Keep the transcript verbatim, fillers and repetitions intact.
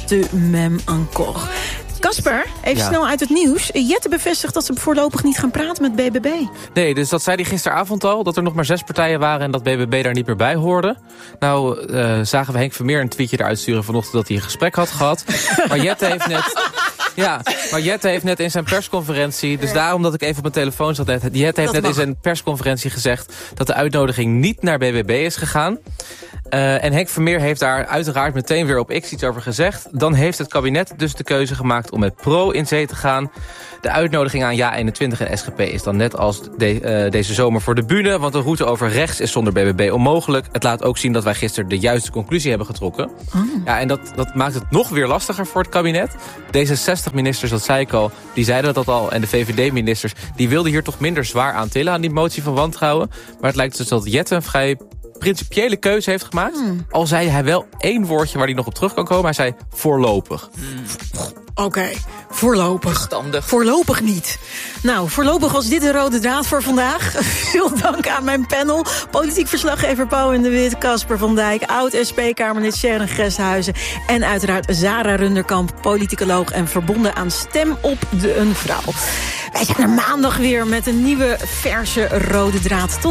de même encore. Casper, even Ja. snel uit het nieuws. Jette bevestigt dat ze voorlopig niet gaan praten met B B B. Nee, dus dat zei hij gisteravond al, dat er nog maar zes partijen waren en dat B B B daar niet meer bij hoorde. Nou, uh, zagen we Henk Vermeer een tweetje eruit sturen vanochtend dat hij een gesprek had gehad. Maar Jette heeft net... Ja, maar Jette heeft net in zijn persconferentie... dus daarom dat ik even op mijn telefoon zat... Jette heeft Dat net mag. in zijn persconferentie gezegd... dat de uitnodiging niet naar B B B is gegaan. Uh, en Henk Vermeer heeft daar uiteraard meteen weer op X iets over gezegd. Dan heeft het kabinet dus de keuze gemaakt om met Pro in zee te gaan. De uitnodiging aan Ja eenentwintig en S G P is dan net als de, uh, deze zomer voor de bühne... want de route over rechts is zonder B B B onmogelijk. Het laat ook zien dat wij gisteren de juiste conclusie hebben getrokken. Oh. Ja, en dat, dat maakt het nog weer lastiger voor het kabinet. D zesenzestig-ministers, dat zei ik al, die zeiden dat al... en de V V D-ministers, die wilden hier toch minder zwaar aan tillen... aan die motie van wantrouwen. Maar het lijkt dus dat Jette een vrij principiële keuze heeft gemaakt. Hmm. Al zei hij wel één woordje waar hij nog op terug kan komen. Hij zei voorlopig. Hmm. Oké, okay. voorlopig. Verstandig. Voorlopig niet. Nou, voorlopig was dit de rode draad voor vandaag. Veel dank aan mijn panel. Politiek verslaggever Pauw in de Wit, Casper van Dijk... oud-S P-Kamerlid Sharon Gesthuizen... en uiteraard Zara Runderkamp, politicoloog... en verbonden aan Stem op de een Vrouw. Wij zijn er maandag weer met een nieuwe verse rode draad. Tot